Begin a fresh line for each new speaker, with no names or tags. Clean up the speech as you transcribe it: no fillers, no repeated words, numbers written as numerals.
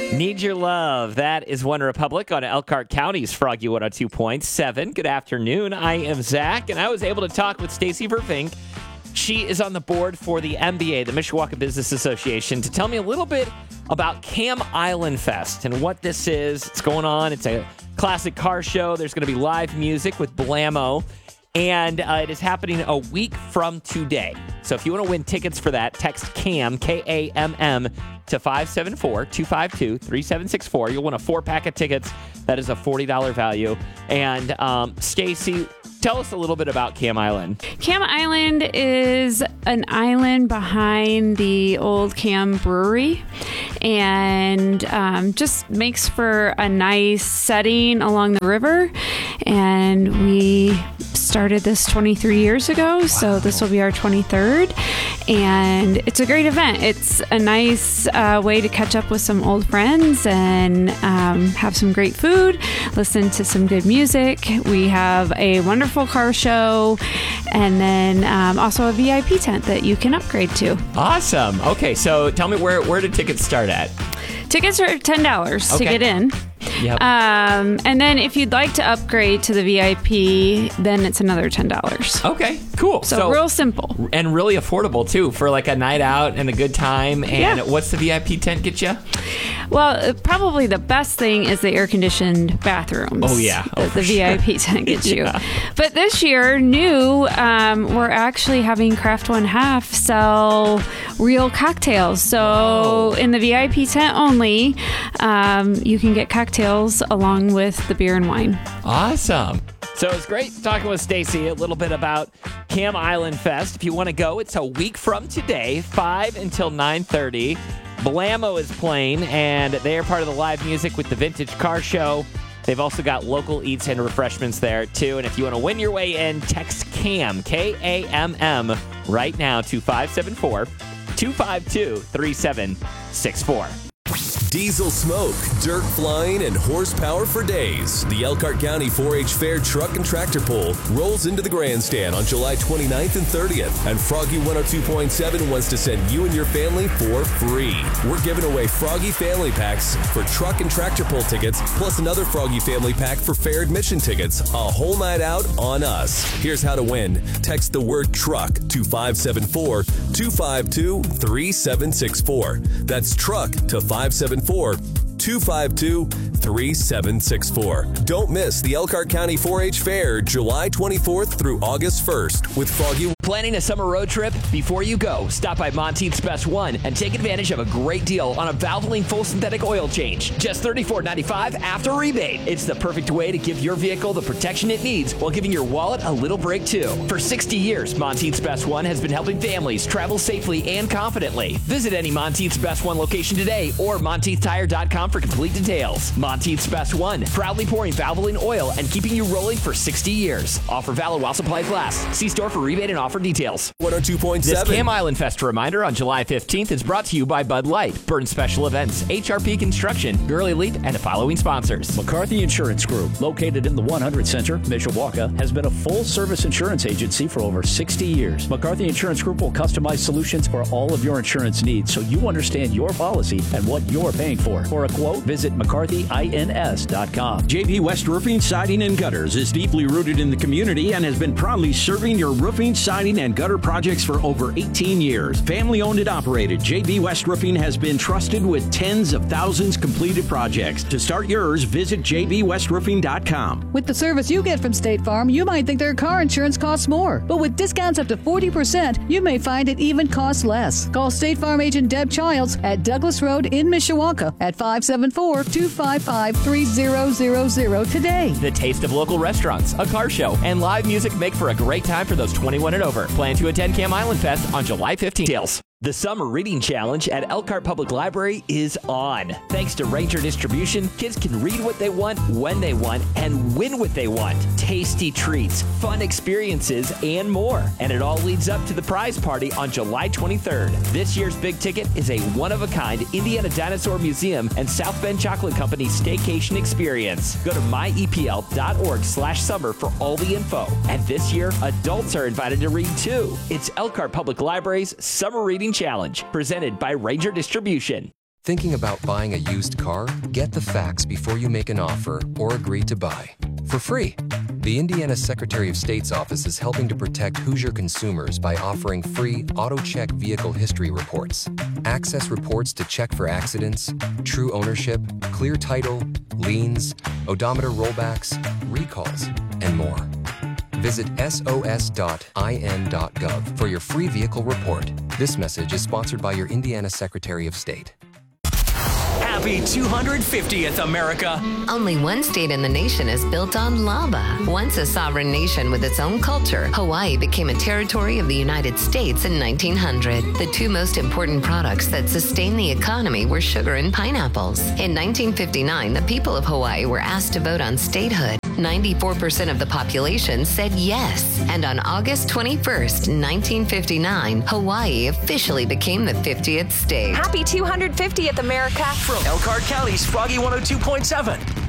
Need Your Love. That is One Republic on Elkhart County's Froggy 102.7. Good afternoon. I am Zach, and I was able to talk with Stacy Vervink. She is on the board for the MBA, the Mishawaka Business Association, to tell me a little bit about Cam Island Fest and what this is. It's going on. It's a classic car show. There's going to be live music with Blammo. And it is happening a week from today. So if you want to win tickets for that, text CAM, K-A-M-M, to 574-252-3764. You'll win a 4-pack of tickets. That is a $40 value. And Stacy, tell us a little bit about Cam Island.
Cam Island is an island behind the old Cam Brewery and just makes for a nice setting along the river. And we started this 23 years ago, so this will be our 23rd. And it's a great event. It's a nice way to catch up with some old friends and have some great food, listen to some good music. We have a wonderful car show, and then also a VIP tent that you can upgrade to.
Awesome. Okay, so tell me where do tickets start at?
Tickets are $10 to get in.
Yep.
And then if you'd like to upgrade to the VIP, then it's another $10.
Okay, cool.
So real simple.
And really affordable, too, for like a night out and a good time. And what's the VIP tent get you?
Well, probably the best thing is the air-conditioned bathrooms.
Oh, yeah.
The VIP tent gets you. But this year, we're actually having Craft One Half sell real cocktails. So in the VIP tent only, you can get cocktails along with the beer and wine.
Awesome. So it's great talking with Stacy a little bit about Cam Island Fest. If you want to go, it's a week from today, 5 until 9:30. Blammo is playing, and they are part of the live music with the Vintage Car Show. They've also got local eats and refreshments there, too. And if you want to win your way in, text CAM, K-A-M-M, right now to 574-252-3764.
Diesel smoke, dirt flying, and horsepower for days. The Elkhart County 4-H Fair Truck and Tractor Pull rolls into the grandstand on July 29th and 30th. And Froggy 102.7 wants to send you and your family for free. We're giving away Froggy Family Packs for truck and tractor pull tickets, plus another Froggy Family Pack for fair admission tickets. A whole night out on us. Here's how to win. Text the word truck to 574-252-3764. That's truck to 574-252-3764. Don't miss the Elkhart County 4-H Fair, July 24th through August 1st with Froggy.
Planning a summer road trip? Before you go, stop by Monteith's Best One and take advantage of a great deal on a Valvoline full synthetic oil change. Just $34.95 after rebate. It's the perfect way to give your vehicle the protection it needs while giving your wallet a little break too. For 60 years, Monteith's Best One has been helping families travel safely and confidently. Visit any Monteith's Best One location today or MonteithTire.com for complete details. Monteith's Best One, proudly pouring Valvoline oil and keeping you rolling for 60 years. Offer valid while supplies last. See store for rebate and offer details.
102.7.
This Cam Island Fest reminder on July 15th is brought to you by Bud Light, Burn Special Events, HRP Construction, Gurley Leap, and the following sponsors.
McCarthy Insurance Group, located in the 100 Center, Mishawaka, has been a full-service insurance agency for over 60 years. McCarthy Insurance Group will customize solutions for all of your insurance needs so you understand your policy and what you're paying for. For a quote, visit McCarthyINS.com.
JB West Roofing, Siding, and Gutters is deeply rooted in the community and has been proudly serving your roofing, siding, and gutter projects for over 18 years. Family owned and operated, JB West Roofing has been trusted with tens of thousands completed projects. To start yours, visit jbwestroofing.com.
With the service you get from State Farm, you might think their car insurance costs more. But with discounts up to 40%, you may find it even costs less. Call State Farm agent Deb Childs at Douglas Road in Mishawaka at 574-255-3000 today.
The taste of local restaurants, a car show, and live music make for a great time for those 21 and over. Plan to attend Cam Island Fest on July 15th. The Summer Reading Challenge at Elkhart Public Library is on. Thanks to Ranger Distribution, kids can read what they want, when they want, and win what they want. Tasty treats, fun experiences, and more. And it all leads up to the prize party on July 23rd. This year's big ticket is a one-of-a-kind Indiana Dinosaur Museum and South Bend Chocolate Company staycation experience. Go to myepl.org/summer for all the info. And this year, adults are invited to read too. It's Elkhart Public Library's Summer Reading Challenge, presented by Ranger Distribution.
Thinking about buying a used car? Get the facts before you make an offer or agree to buy. For free. The Indiana Secretary of State's office is helping to protect Hoosier consumers by offering free AutoCheck vehicle history reports. Access reports to check for accidents, true ownership, clear title, liens, odometer rollbacks, recalls, and more. Visit sos.in.gov for your free vehicle report. This message is sponsored by your Indiana Secretary of State.
Happy 250th, America!
Only one state in the nation is built on lava. Once a sovereign nation with its own culture, Hawaii became a territory of the United States in 1900. The two most important products that sustained the economy were sugar and pineapples. In 1959, the people of Hawaii were asked to vote on statehood. 94% of the population said yes. And on August 21st, 1959, Hawaii officially became the 50th state.
Happy 250th, America!
From Elkhart County's Froggy 102.7.